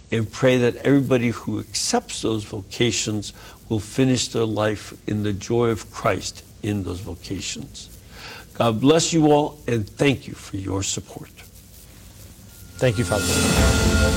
and pray that everybody who accepts those vocations will finish their life in the joy of Christ in those vocations. God bless you all, and thank you for your support. Thank you, Father.